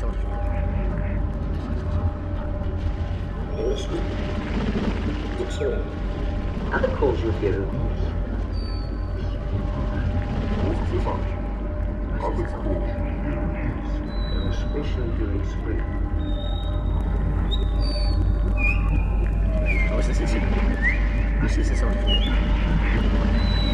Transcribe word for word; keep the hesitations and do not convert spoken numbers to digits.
ça. Other calls you give. Other calls. And especially during spring. Oh, c'est c'est c'est. Ah, c'est c'est ça.